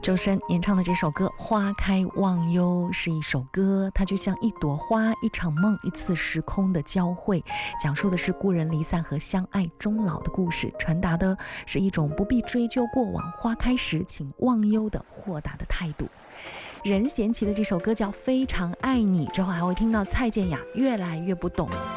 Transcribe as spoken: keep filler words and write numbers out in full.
周深演唱的这首歌《花开忘忧》是一首歌，它就像一朵花、一场梦、一次时空的交汇，讲述的是故人离散和相爱终老的故事，传达的是一种不必追究过往，花开时请忘忧的豁达的态度。任贤齐的这首歌叫《非常爱你》，之后还会听到蔡健雅《越来越不懂》。